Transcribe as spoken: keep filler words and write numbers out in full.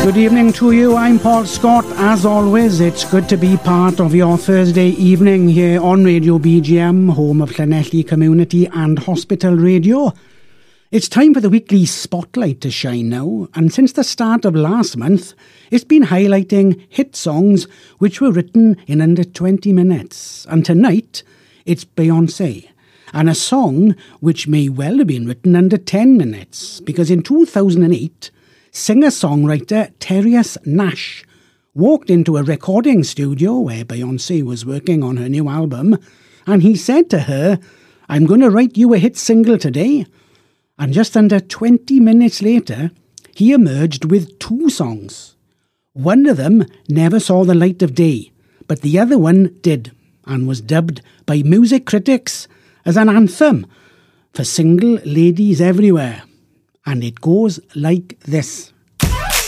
Good evening to you. I'm Paul Scott. As always, it's good to be part of your Thursday evening here on Radio B G M, home of Llanelli Community and Hospital Radio. It's time for the weekly spotlight to shine now, and since the start of last month, it's been highlighting hit songs which were written in under twenty minutes. And tonight, it's Beyoncé, and a song which may well have been written under ten minutes, because in two thousand eight, singer-songwriter Terius Nash walked into a recording studio where Beyoncé was working on her new album, and he said to her, "I'm going to write you a hit single today." And just under twenty minutes later, he emerged with two songs. One of them never saw the light of day, but the other one did, and was dubbed by music critics as an anthem for single ladies everywhere. And it goes like this.